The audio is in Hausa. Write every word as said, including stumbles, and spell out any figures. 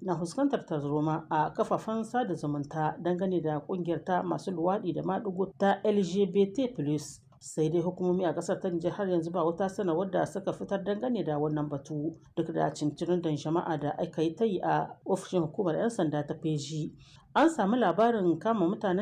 na fuskantar tarzoma a kafafen sada zumunta dangane da kungiyar ta masu luwaɗi da maɗigo ta L G B T plus. Sai dai hukumomi a ƙasar ta Nijar har yanzu ba wata sanarwar da suka fitar dangane da wannan batu duk da cincirin da jama'a da aka yi ta yi a ofishin hukumar 'yan sanda ta feji. An samu labarin kama mutanen